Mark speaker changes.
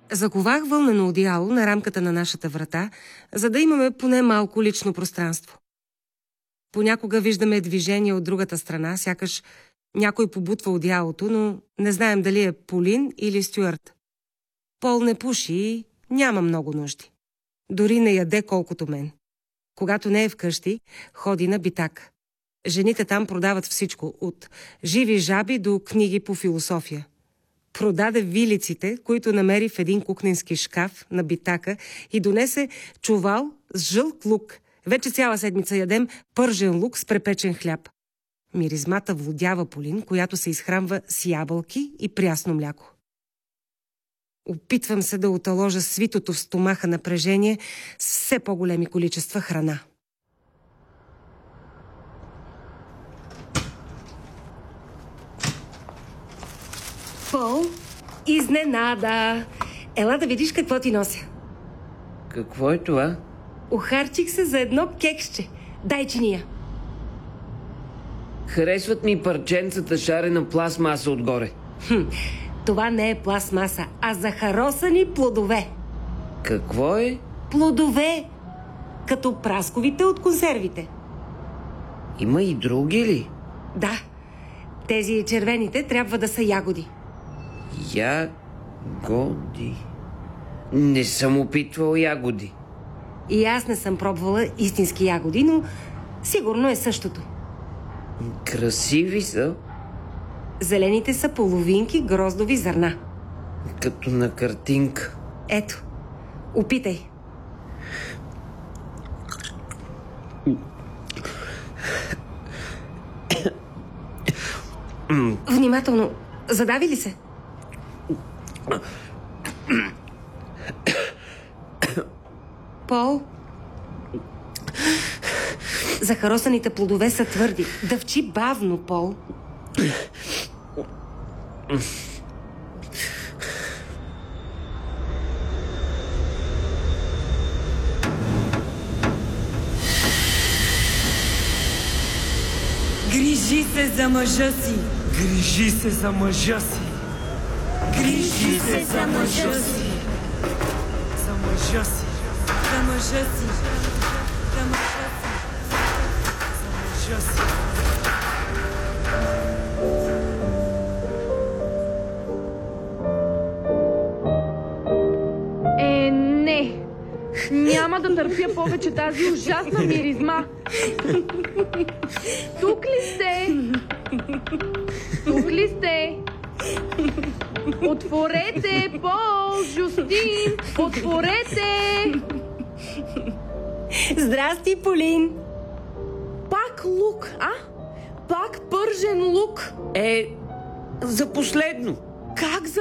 Speaker 1: Заковах вълнено одеяло на рамката на нашата врата, за да имаме поне малко лично пространство. Понякога виждаме движение от другата страна, сякаш някой побутва одеялото, но не знаем дали е Полин или Стюарт. Пол не пуши и няма много нужди. Дори не яде колкото мен. Когато не е вкъщи, ходи на битак. Жените там продават всичко, от живи жаби до книги по философия. Продаде вилиците, които намери в един кухненски шкаф на битака и донесе чувал с жълт лук. Вече цяла седмица ядем пържен лук с препечен хляб. Миризмата влудява Полин, която се изхранва с ябълки и прясно мляко. Опитвам се да оталожа свитото в стомаха напрежение с все по-големи количества храна. Пол, изненада! Ела да видиш какво ти нося.
Speaker 2: Какво е това?
Speaker 1: Охарчих се за едно кексче. Дай чиния.
Speaker 2: Харесват ми парченцата шарена пластмаса отгоре.
Speaker 1: Това не е пластмаса, а захаросани плодове.
Speaker 2: Какво е?
Speaker 1: Плодове! Като прасковите от консервите.
Speaker 2: Има и други ли?
Speaker 1: Да. Тези червените трябва да са ягоди.
Speaker 2: Ягоди? Не съм опитвал ягоди.
Speaker 1: И аз не съм пробвала истински ягоди, но сигурно е същото.
Speaker 2: Красиви са.
Speaker 1: Зелените са половинки гроздови зърна.
Speaker 2: Като на картинка.
Speaker 1: Ето, опитай. Внимателно, задави ли се? Пол? Захаросаните плодове са твърди. Дъвчи бавно, Пол.
Speaker 3: Грижи се за мъжа си.
Speaker 4: Грижи се за мъжа си.
Speaker 3: Грижи се за мъжа си.
Speaker 4: За мъжа си.
Speaker 3: За мъжа си. За мъжа си.
Speaker 4: За мъжа си.
Speaker 5: Не. Няма да търпя повече тази ужасна миризма. Тук ли сте? Тук ли сте? Отворете, Пол, Жустин! Отворете!
Speaker 1: Здрасти, Полин!
Speaker 5: Пак лук, а? Пак пържен лук?
Speaker 2: За последно.
Speaker 5: Как за